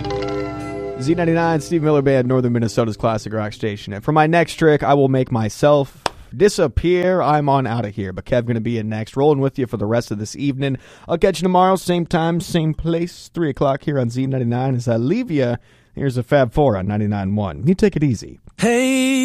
Z99, Steve Miller Band, Northern Minnesota's classic rock station. And for my next trick, I will make myself disappear. I'm on out of here, but Kev going to be in next, rolling with you for the rest of this evening. I'll catch you tomorrow, same time, same place, 3 o'clock here on Z99. As I leave you, here's a Fab 4 on 99.1. You take it easy. Hey.